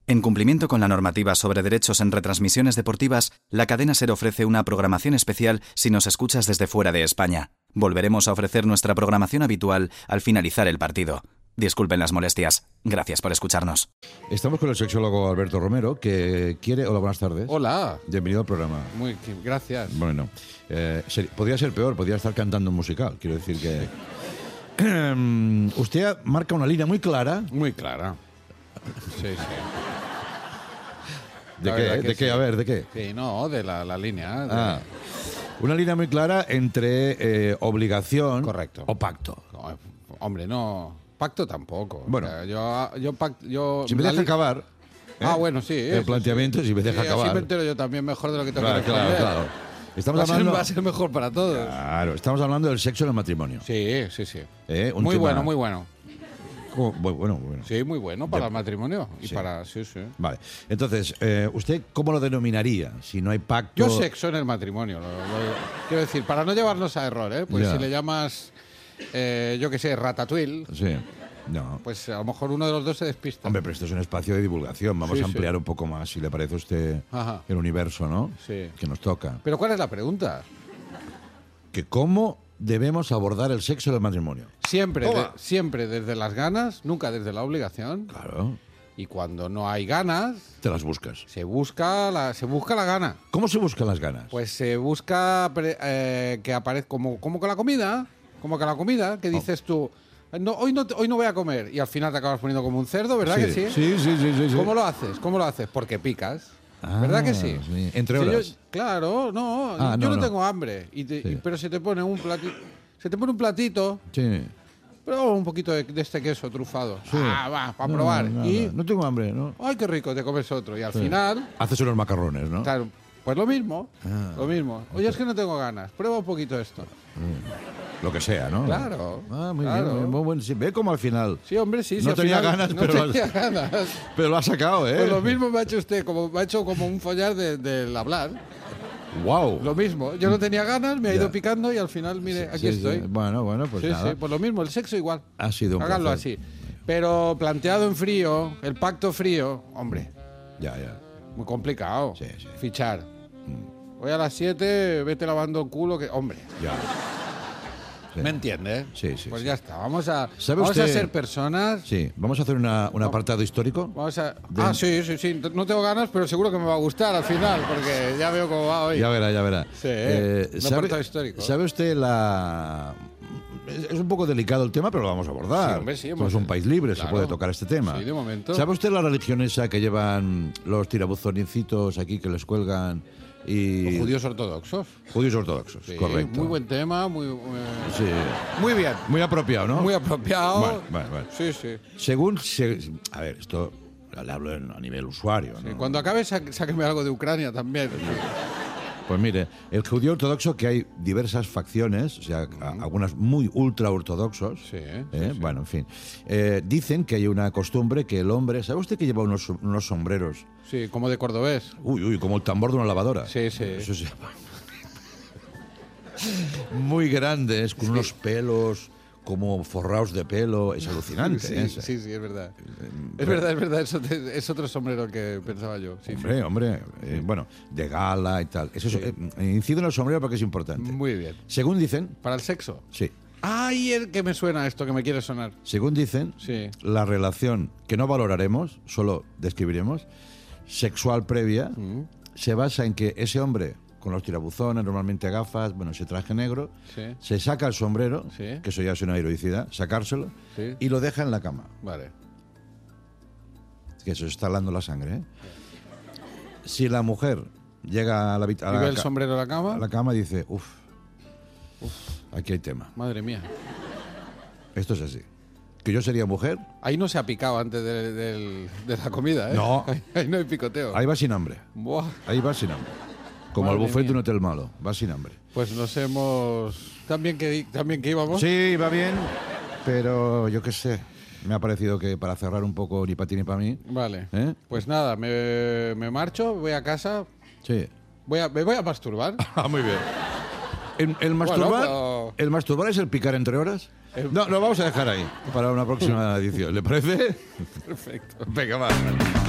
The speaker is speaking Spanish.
En cumplimiento con la normativa sobre derechos en retransmisiones deportivas, la cadena SER ofrece una programación especial si nos escuchas desde fuera de España. Volveremos a ofrecer nuestra programación habitual al finalizar el partido. Disculpen las molestias. Gracias por escucharnos. Estamos con el sexólogo Alberto Romero, que quiere... Hola, buenas tardes. Hola. Bienvenido al programa. Gracias. Bueno, podría ser peor, podría estar cantando un musical. Quiero decir que... usted marca una línea muy clara. Muy clara. Sí. ¿De qué? ¿De qué? Sí. A ver, ¿de qué? Sí, no, de la línea. Una línea muy clara entre obligación... Correcto. O pacto. No, hombre, no... Pacto tampoco. Bueno. O sea, yo Si me deja acabar... bueno, sí. El planteamiento, si me deja acabar... Así me entero yo también mejor de lo que tengo que Claro, responder. claro. Estamos hablando... Va a ser mejor para todos. Claro, estamos hablando del sexo en el matrimonio. Sí. Un Muy tema- bueno, muy bueno. Bueno. Sí, muy bueno para el matrimonio. Y Sí. para... Sí. Vale. Entonces, ¿usted cómo lo denominaría? Si no hay pacto... Yo sexo en el matrimonio. Quiero decir, para no llevarnos a error, pues Ya. si le llamas, yo qué sé, ratatouille, Sí. No. pues a lo mejor uno de los dos se despista. Hombre, pero esto es un espacio de divulgación. Vamos Sí, a ampliar sí. un poco más, si le parece a usted, Ajá. el universo, ¿no? Sí. Que nos toca. Pero ¿cuál es la pregunta? Que cómo debemos abordar el sexo del matrimonio. Siempre, Toma. siempre desde las ganas, nunca desde la obligación. Claro. Y cuando no hay ganas, Te las buscas. se busca la gana. ¿Cómo se buscan las ganas? Pues se busca que aparezca como con la comida. Como con la comida, que dices tú, no, hoy no voy a comer. Y al final te acabas poniendo como un cerdo, ¿verdad que sí? Sí. ¿Cómo lo haces? Porque picas. ¿Verdad que sí? Entre Si horas. claro, no. Ah, yo no. no tengo hambre. Sí. Pero se te pone un platito, Sí. pero un poquito de este queso trufado. Sí. Va, para probar. No tengo hambre, ¿no? ¡Ay, qué rico! Te comes otro. Y al Sí. final, Haces unos macarrones, ¿no? claro, pues lo mismo. Ah. Lo mismo. Oye, es que no tengo ganas. Prueba un poquito esto. Lo que sea, ¿no? Claro, Muy claro. bien. Muy bueno. Sí, ve como al final. Sí, hombre, sí. No al tenía final ganas, no pero- tenía ganas. Pero lo ha sacado, ¿eh? Pues lo mismo me ha hecho usted, me ha hecho como un follar del hablar. ¡Wow! Lo mismo. Yo no tenía ganas, me ha Ya. ido picando y al final, mire, aquí estoy. Bueno, pues Sí, nada. sí, pues lo mismo, el sexo igual. Ha sido un Háganlo placer. así. Pero planteado en frío, el pacto frío, hombre, Ya. muy complicado. Sí. Fichar. Hoy a las 7, vete lavando el culo, que hombre, Ya. Sí. ¿me entiendes? Sí. Pues ya está, vamos a ¿Sabe usted- ser personas. Sí, vamos a hacer un apartado histórico. Vamos a... sí. No tengo ganas, pero seguro que me va a gustar al final, porque ya veo cómo va hoy. Ya verá. Sí, un apartado histórico. ¿Sabe usted la...? Es un poco delicado el tema, pero lo vamos a abordar. Sí, hombre, sí, Somos un país libre, se claro. puede tocar este tema. Sí, de momento. ¿Sabe usted la religión esa que llevan los tirabuzoncitos aquí que les cuelgan y... Los judíos ortodoxos. Judíos ortodoxos, Sí, correcto. muy buen tema, Sí. muy bien. Muy apropiado, ¿no? Muy apropiado. Bueno. Sí. A ver, esto le hablo a nivel usuario, ¿no? Sí, cuando acabe, sáqueme algo de Ucrania también. Pues mire, el judío ortodoxo, que hay diversas facciones, o sea, algunas muy ultra ortodoxos, Sí. Bueno, en fin, dicen que hay una costumbre que el hombre, ¿sabe usted que lleva unos sombreros? Sí, como de cordobés. Uy, como el tambor de una lavadora. Sí. Eso se llama. Muy grandes, con unos pelos como forrados de pelo, es alucinante. Sí, ¿eh? sí, es verdad. Es verdad, es otro sombrero que pensaba yo. Sí, Hombre, bueno, de gala y tal. Eso incido en el sombrero porque es importante. Muy bien. Según dicen, ¿Para el sexo? sí, ¡Ay, el que me suena esto, que me quiere sonar! según dicen, Sí. la relación que no valoraremos, solo describiremos, sexual previa, se basa en que ese hombre, con los tirabuzones, normalmente gafas, bueno, ese traje negro, Sí. se saca el sombrero, Sí. que eso ya es una heroicidad, sacárselo, Sí. y lo deja en la cama. Vale. Que eso está helando la sangre, ¿eh? Si la mujer llega a la ¿Y ve el sombrero de la cama? a la cama y dice, aquí hay tema. Madre mía. Esto es así. Que yo sería mujer, Ahí no se ha picado antes de la comida, ¿eh? No. Ahí no hay picoteo. ahí va sin hambre. Buah. Ahí va sin hambre. Como el Madre buffet de mía. un hotel malo, va sin hambre. Pues nos hemos... ¿También que íbamos? Sí, va bien, pero yo qué sé. Me ha parecido que para cerrar un poco ni para ti ni para mí. Vale. ¿Eh? Pues nada, me marcho, voy a casa, Sí. me voy a masturbar. Muy bien. ¿El masturbar, pero- ¿El masturbar es el picar entre horas? No, lo vamos a dejar ahí para una próxima edición. ¿Le parece? Perfecto. Venga, va.